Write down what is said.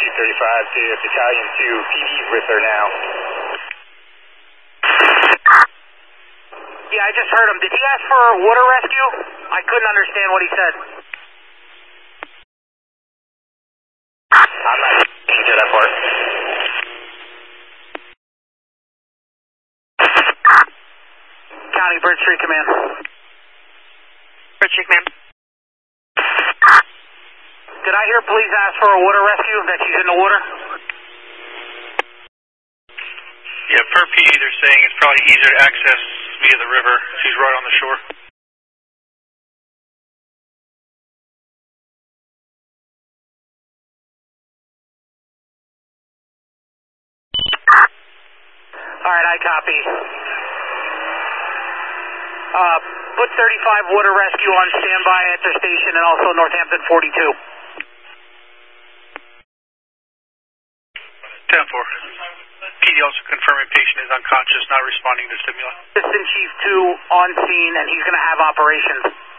Chief 35 to Battalion 2. PD's with her now. Yeah, I just heard him. Did he ask for water rescue? I couldn't understand what he said. I'm not to that part. County Bridge Street Command. Bridge Street Command. Did I hear police ask for a water rescue, that she's in the water? Yeah, per PD they're saying it's probably easier to access via the river. She's right on the shore. Alright, I copy. Put 35 water rescue on standby at their station and also Northampton 42. 10-4. PD also confirming patient is unconscious, not responding to stimuli. Assistant Chief 2 on scene, and he's going to have operations.